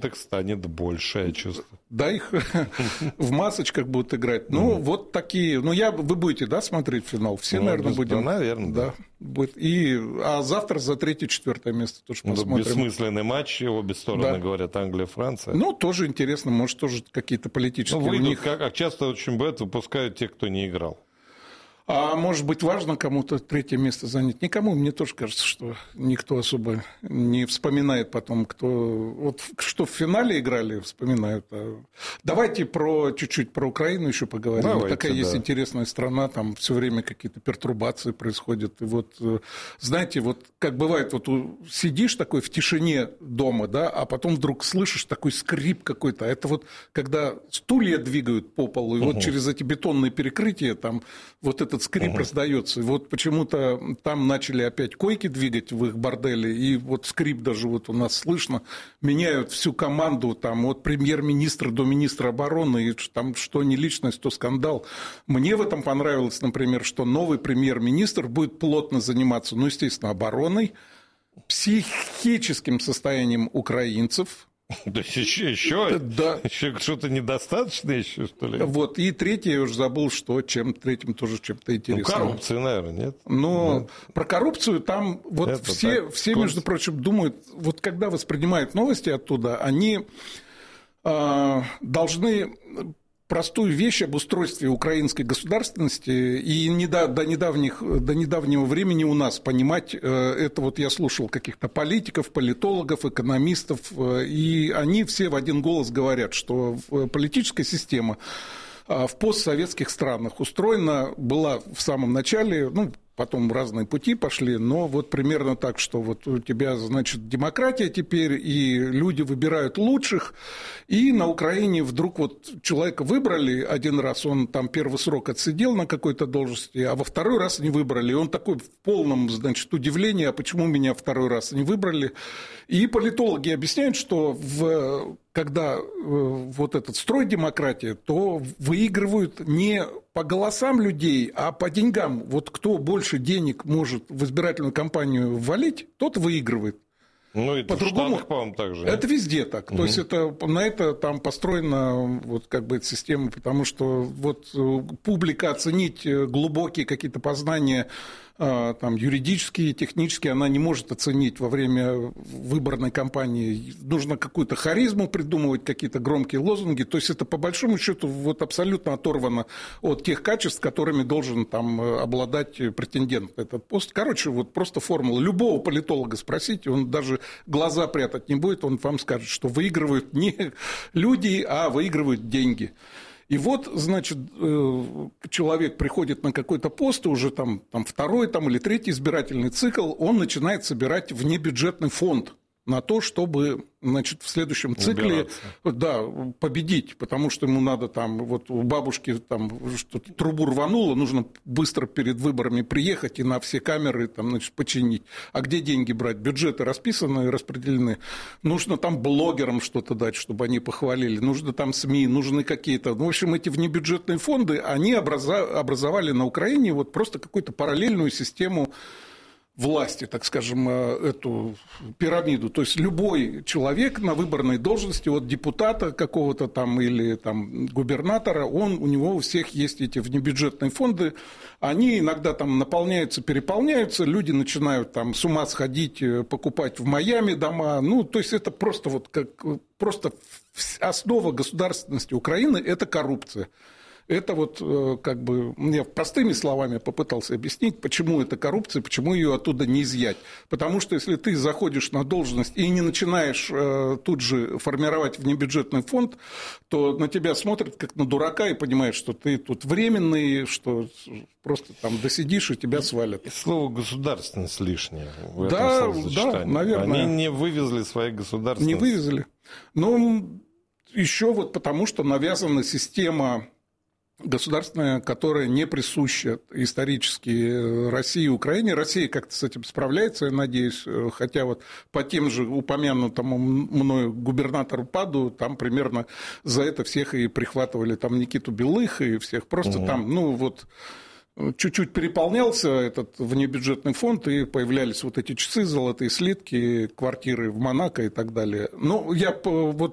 убитых станет больше, я чувствую. Да, их в масочках будут играть. Ну, вот такие. Ну, вы будете, да, смотреть финал? Все, наверное, будем. Наверное, да. Будет. А завтра за 3-4 место тоже посмотрим. Бессмысленный матч, обе стороны говорят, Англия, Франция. Ну, тоже интересно, может, тоже какие-то политические... Ну, выйдут, как часто очень бывает, выпускают тех, кто не играл. А может быть, важно кому-то третье место занять? Никому. Мне тоже кажется, что никто особо не вспоминает потом, кто... Вот что в финале играли, вспоминают. Давайте чуть-чуть про Украину еще поговорим. Давайте, такая есть интересная страна, там все время какие-то пертурбации происходят. И вот, знаете, вот как бывает, вот сидишь такой в тишине дома, да, а потом вдруг слышишь такой скрип какой-то. Это вот когда стулья двигают по полу, и вот через эти бетонные перекрытия там вот этот скрип раздается. И вот почему-то там начали опять койки двигать в их борделе, и вот скрип даже вот у нас слышно. Меняют всю команду, там от премьер-министра до министра обороны, и там что не личность, то скандал. Мне в этом понравилось, например, что новый премьер-министр будет плотно заниматься, ну, естественно, обороной, психическим состоянием украинцев. То есть еще что-то недостаточно еще, что ли? Вот, и третье, я уже забыл, третьим тоже чем-то интересным. Ну, коррупция, наверное, нет? Но про коррупцию там вот все, между прочим, думают, вот когда воспринимают новости оттуда, они должны простую вещь об устройстве украинской государственности и до недавнего времени у нас понимать, это вот я слушал каких-то политиков, политологов, экономистов, и они все в один голос говорят, что политическая система в постсоветских странах устроена была в самом начале, ну, потом разные пути пошли, но вот примерно так, что вот у тебя, значит, демократия теперь, и люди выбирают лучших, и на Украине вдруг вот человека выбрали один раз, он там первый срок отсидел на какой-то должности, а во второй раз не выбрали, и он такой в полном, значит, удивлении, а почему меня второй раз не выбрали, и политологи объясняют, что когда вот этот строй демократии, то выигрывают не по голосам людей, а по деньгам. Вот кто больше денег может в избирательную кампанию ввалить, тот выигрывает. Ну, и по-другому, в Штатах, по-моему, так же. Это везде так. То есть на это там построена вот как бы эта система, потому что вот публика оценить глубокие какие-то познания там, юридические, технические, она не может оценить во время выборной кампании. Нужно какую-то харизму придумывать, какие-то громкие лозунги. То есть это по большому счету вот абсолютно оторвано от тех качеств, которыми должен там обладать претендент на этот пост. Короче, вот просто формула. Любого политолога спросите, он даже глаза прятать не будет, он вам скажет, что выигрывают не люди, а выигрывают деньги. И вот, значит, человек приходит на какой-то пост, уже там второй или третий избирательный цикл, он начинает собирать внебюджетный фонд на то, чтобы, значит, в следующем цикле победить, потому что ему надо там, вот у бабушки там что-то трубу рвануло, нужно быстро перед выборами приехать и на все камеры там, значит, починить. А где деньги брать? Бюджеты расписаны и распределены. Нужно там блогерам что-то дать, чтобы они похвалили. Нужно там СМИ, нужны какие-то... Ну, в общем, эти внебюджетные фонды, они образовали на Украине вот просто какую-то параллельную систему власти, так скажем, эту пирамиду. То есть любой человек на выборной должности, от депутата какого-то там или там губернатора, у него у всех есть эти внебюджетные фонды, они иногда там наполняются, переполняются, люди начинают там с ума сходить, покупать в Майами дома. Ну, то есть это просто вот как просто основа государственности Украины – это коррупция. Это вот как бы я простыми словами попытался объяснить, почему это коррупция, почему ее оттуда не изъять. Потому что если ты заходишь на должность и не начинаешь тут же формировать внебюджетный фонд, то на тебя смотрят как на дурака и понимают, что ты тут временный, что просто там досидишь и тебя свалят. И слово «государственность» лишнее в этом да, словосочетании. Да, наверное. Они не вывезли своей государственности. Не вывезли. Но еще вот потому, что навязана система государственная, которая не присуща исторически России и Украине. Россия как-то с этим справляется, я надеюсь, хотя вот по тем же упомянутому мною губернатору Паду, там примерно за это всех и прихватывали, там Никиту Белых и всех, просто там, ну вот... Чуть-чуть переполнялся этот внебюджетный фонд, и появлялись вот эти часы, золотые слитки, квартиры в Монако и так далее. Ну, я вот